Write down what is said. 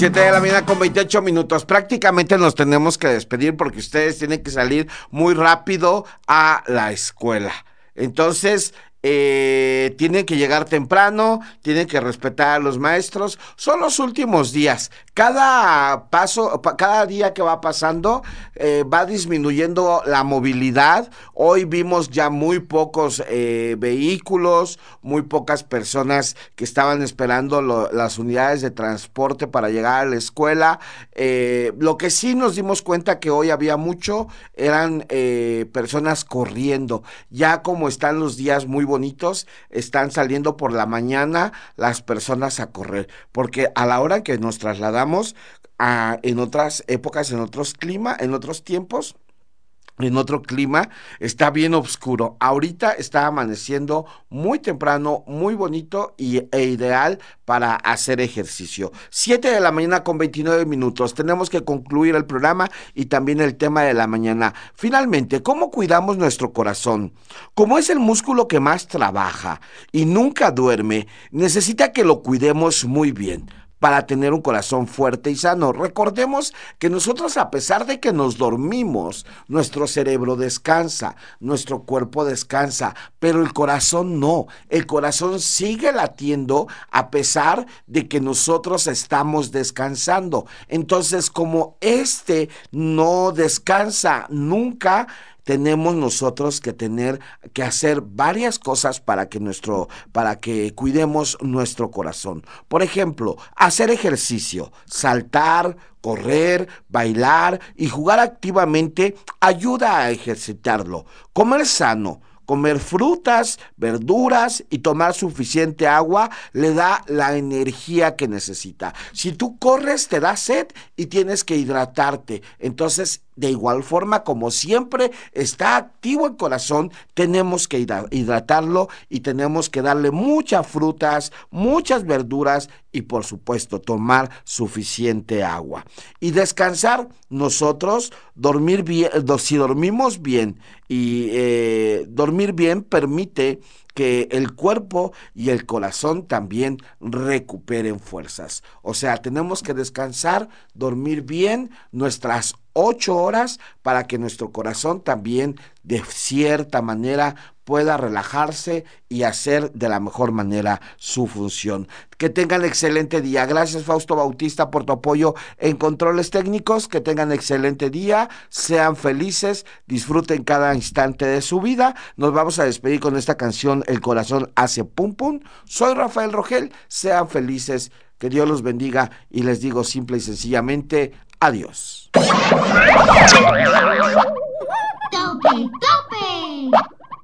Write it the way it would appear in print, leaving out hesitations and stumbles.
7 de la mañana con 28 minutos. Prácticamente nos tenemos que despedir porque ustedes tienen que salir muy rápido a la escuela. Entonces, tienen que llegar temprano, tienen que respetar a los maestros. Son los últimos días. Cada día que va pasando, va disminuyendo la movilidad. Hoy vimos ya muy pocos vehículos, muy pocas personas que estaban esperando las unidades de transporte para llegar a la escuela. Lo que sí nos dimos cuenta que hoy había mucho, eran personas corriendo. Ya como están los días muy bonitos, están saliendo por la mañana las personas a correr, porque a la hora que nos trasladamos en otras épocas, en otros tiempos, en otro clima, está bien oscuro. Ahorita está amaneciendo muy temprano, muy bonito e ideal para hacer ejercicio. 7 de la mañana con 29 minutos. Tenemos que concluir el programa y también el tema de la mañana. Finalmente, ¿cómo cuidamos nuestro corazón? Como es el músculo que más trabaja y nunca duerme, necesita que lo cuidemos muy bien para tener un corazón fuerte y sano. Recordemos que nosotros, a pesar de que nos dormimos, nuestro cerebro descansa, nuestro cuerpo descansa, pero el corazón no. El corazón sigue latiendo a pesar de que nosotros estamos descansando. Entonces, como no descansa nunca, tenemos nosotros que hacer varias cosas para que cuidemos nuestro corazón. Por ejemplo, hacer ejercicio, saltar, correr, bailar y jugar activamente ayuda a ejercitarlo. Comer sano, comer frutas, verduras y tomar suficiente agua le da la energía que necesita. Si tú corres, te da sed y tienes que hidratarte. Entonces, de igual forma, como siempre está activo el corazón, tenemos que hidratarlo y tenemos que darle muchas frutas, muchas verduras y, por supuesto, tomar suficiente agua. Y descansar, nosotros, dormir bien. Si dormimos bien y dormir bien permite que el cuerpo y el corazón también recuperen fuerzas. O sea, tenemos que descansar, dormir bien nuestras 8 horas para que nuestro corazón también, de cierta manera, pueda relajarse y hacer de la mejor manera su función. Que tengan excelente día. Gracias, Fausto Bautista, por tu apoyo en controles técnicos. Que tengan excelente día, sean felices, disfruten cada instante de su vida. Nos vamos a despedir con esta canción, El corazón hace pum pum. Soy Rafael Rogel, sean felices, que Dios los bendiga y les digo simple y sencillamente, adiós. ¡Tope, tope!